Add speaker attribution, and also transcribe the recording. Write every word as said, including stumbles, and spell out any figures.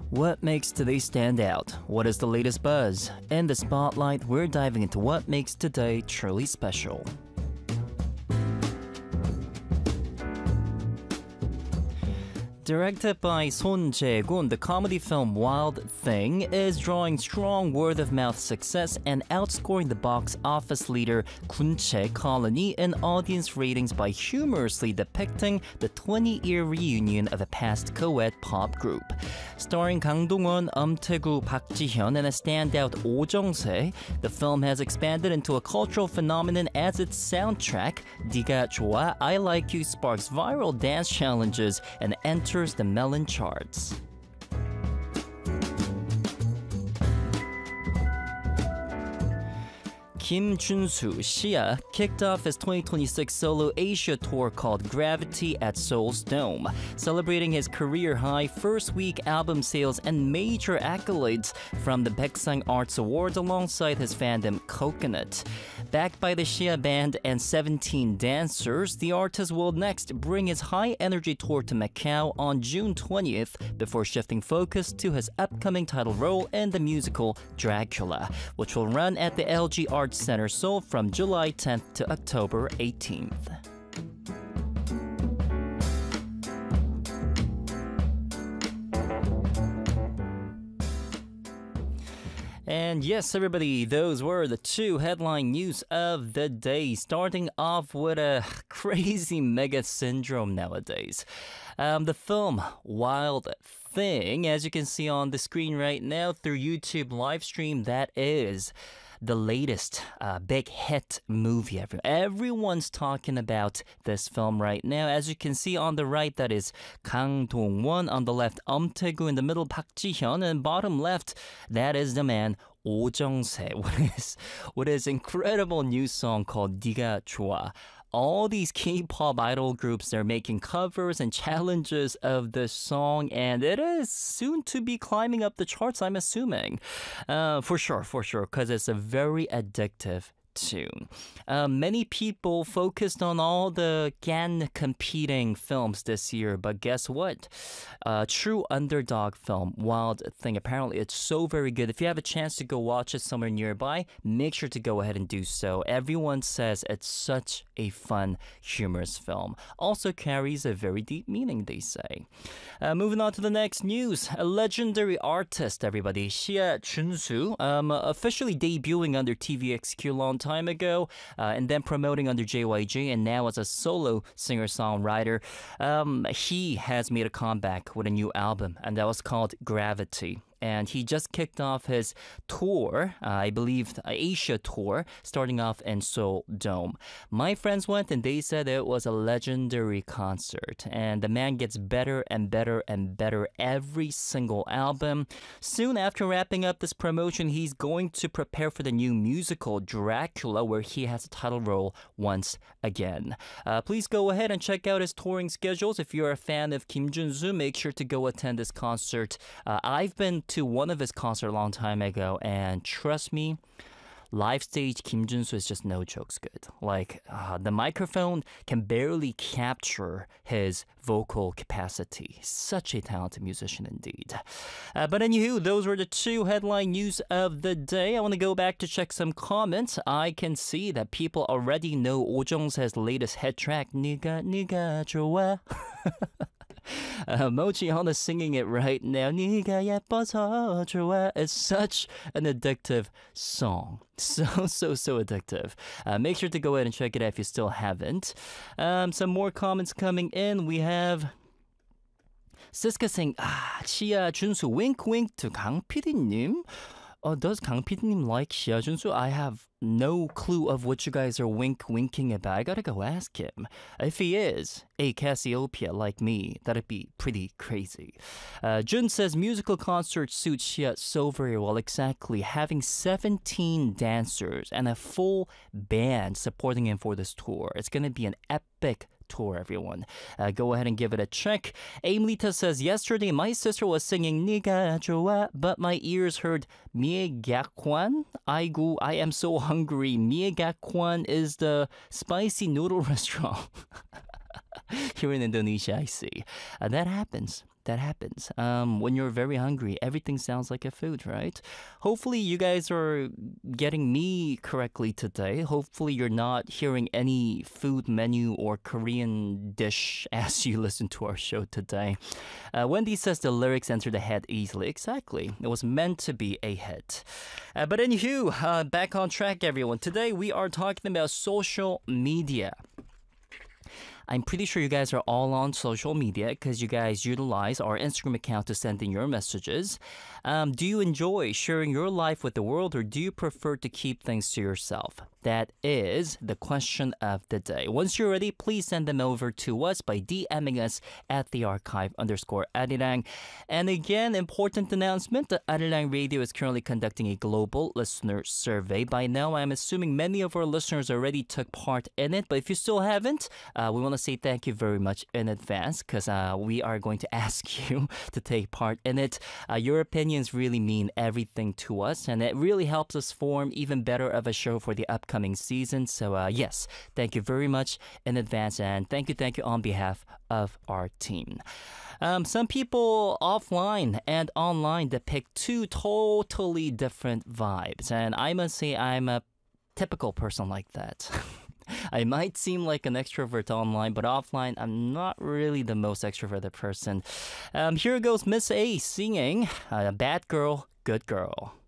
Speaker 1: What makes today stand out? What is the latest buzz? In the spotlight, we're diving into what makes today truly special. Directed by Son Jae-gun, the comedy film Wild Thing is drawing strong word-of-mouth success and outscoring the box office leader Kunchae Colony in audience ratings by humorously depicting the twenty-year reunion of a past co-ed pop group. Starring Kang Dong-won, Um Tae-gu, Park Ji-hyun, and a standout Oh Jung-se, the film has expanded into a cultural phenomenon as its soundtrack, 네가 좋아, I Like You, sparks viral dance challenges and enters the Melon charts. Kim Junsu, Sia, kicked off his twenty twenty-six solo Asia tour called Gravity at Seoul's Dome, celebrating his career-high first-week album sales and major accolades from the Baeksang Arts Awards alongside his fandom Coconut. Backed by the Sia Band and seventeen dancers, the artist will next bring his high-energy tour to Macau on June twentieth before shifting focus to his upcoming title role in the musical Dracula, which will run at the L G Arts Center Seoul from July tenth to October eighteenth. And yes, everybody, those were the two headline news of the day, starting off with a crazy mega syndrome nowadays. Um, the film Wild Thing, as you can see on the screen right now through YouTube live stream, that is the latest uh, big hit movie ever. Everyone's talking about this film right now. As you can see on the right, that is Kang Dong-won. On the left, Um Tae-gu. In the middle, Park Ji-hyun. And bottom left, that is the man Oh Jung-se with his, with his incredible new song called 네가 좋아. All these K-pop idol groups are making covers and challenges of this song, and it is soon to be climbing up the charts, I'm assuming. Uh, for sure, for sure, because it's a very addictive tune. Uh, many people focused on all the Gan competing films this year, but guess what? Uh, true underdog film, Wild Thing. Apparently, it's so very good. If you have a chance to go watch it somewhere nearby, make sure to go ahead and do so. Everyone says it's such a fun, humorous film. Also carries a very deep meaning, they say. Uh, moving on to the next news. A legendary artist, everybody, Sia Junsu, um, officially debuting under T V X Q long time ago, uh, and then promoting under J Y G, and now as a solo singer-songwriter. Um, he has made a comeback with a new album, and that was called Gravity. And he just kicked off his tour, uh, I believe the Asia tour, starting off in Seoul Dome. My friends went and they said it was a legendary concert. And the man gets better and better and better every single album. Soon after wrapping up this promotion, he's going to prepare for the new musical Dracula, where he has a title role once again. Uh, please go ahead and check out his touring schedules. If you're a fan of Kim Junsu, make sure to go attend this concert. Uh, I've been to one of his concerts a long time ago, and trust me, live stage Kim Junsu is just no jokes good. Like, uh, the microphone can barely capture his vocal capacity. Such a talented musician indeed. Uh, but anywho, those were the two headline news of the day. I want to go back to check some comments. I can see that people already know Oh Jung-se's latest hit track, 네가 네가 좋아. Uh, Mochi Hana singing it right now. 네가 예뻐서 좋아. It's such an addictive song. So, so, so addictive. Uh, make sure to go ahead and check it out if you still haven't. Um, some more comments coming in. We have Siska saying, ah, Sia Junsu, wink wink to Kang 피디님. Uh, does Kang 피디님 like Sia Junsu? I have no clue of what you guys are wink winking about. I gotta go ask him. If he is a Cassiopeia like me, that'd be pretty crazy. Uh, Jun says musical concerts suit Sia so very well. Exactly. Having seventeen dancers and a full band supporting him for this tour. It's gonna be an epic tour, everyone. Uh, go ahead and give it a check. Aimlita says, yesterday my sister was singing 네가 좋아, but my ears heard 미에각관. 아이고, I am so hungry. 미에각관 is the spicy noodle restaurant. Here in Indonesia, I see. Uh, that happens. that happens. Um, when you're very hungry, everything sounds like a food, right? Hopefully, you guys are getting me correctly today. Hopefully, you're not hearing any food menu or Korean dish as you listen to our show today. Uh, Wendy says the lyrics enter the head easily. Exactly. It was meant to be a hit. Uh, but anywho, uh, back on track, everyone. Today, we are talking about social media. I'm pretty sure you guys are all on social media because you guys utilize our Instagram account to send in your messages. Um, do you enjoy sharing your life with the world, or do you prefer to keep things to yourself? That is the question of the day. Once you're ready, please send them over to us by DMing us at the archive underscore Arirang. And again, important announcement, the Arirang Radio is currently conducting a global listener survey. By now, I'm assuming many of our listeners already took part in it, but if you still haven't, uh, we want to say thank you very much in advance because uh, we are going to ask you to take part in it. Uh, your opinions really mean everything to us, and it really helps us form even better of a show for the upcoming season. So uh, yes, thank you very much in advance, and thank you, thank you on behalf of our team. Um, some people offline and online depict two totally different vibes, and I must say I'm a typical person like that. I might seem like an extrovert online, but offline, I'm not really the most extroverted person. Um, here goes Miss A singing uh, Bad Girl, Good Girl.